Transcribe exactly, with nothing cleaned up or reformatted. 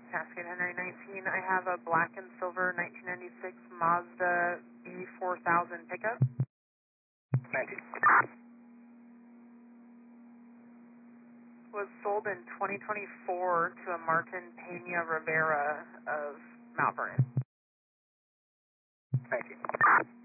Cascade Henry nineteen. I have a black and silver nineteen ninety-six Mazda E four thousand pickup. Thank you. Was sold in twenty twenty-four to a Martin Pena Rivera of Mount Vernon. Thank you.